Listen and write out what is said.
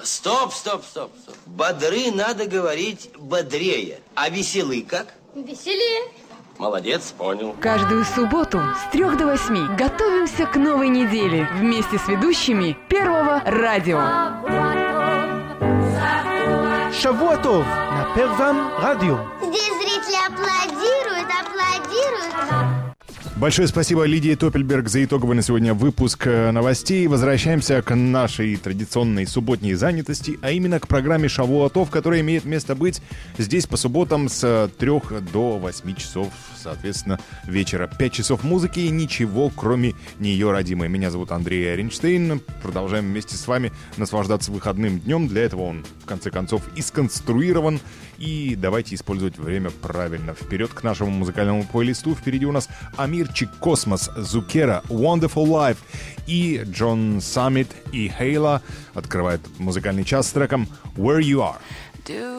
Стоп. Бодры надо говорить бодрее. А веселый как? Веселее. Молодец, понял. Каждую субботу с 3 до 8 готовимся к новой неделе вместе с ведущими Первого радио. Шавуа Тов на Первом радио. Здесь зрители аплодируют. Большое спасибо Лидии Топельберг за итоговый на сегодня выпуск новостей. Возвращаемся к нашей традиционной субботней занятости, а именно к программе «Шавуа Тов», которая имеет место быть здесь по субботам с 3 до 8 часов, соответственно, вечера. 5 часов музыки и ничего, кроме нее, родимой. Меня зовут Андрей Оренштейн. Продолжаем вместе с вами наслаждаться выходным днем. Для этого он, в конце концов, и сконструирован. И давайте использовать время правильно. Вперед к нашему музыкальному плейлисту. Впереди у нас Амирчик, Космос, Зукера, Wonderful Life и Джон Саммит и Хейла открывают музыкальный час с треком Where You Are.